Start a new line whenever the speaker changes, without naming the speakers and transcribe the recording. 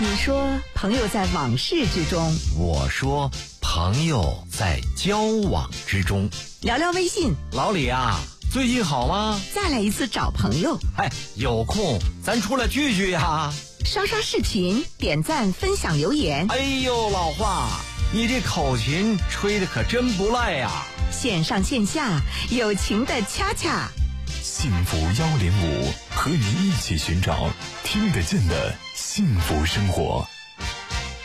你说朋友在往事之中，
我说朋友在交往之中。
聊聊微信。
老李啊，最近好吗？
再来一次找朋友。
有空咱出来聚聚呀。
刷刷视频，点赞分享留言。
哎呦，老华，你这口琴吹得可真不赖呀。
线上线下友情的恰恰。
幸福105和你一起寻找听得见的幸福生活。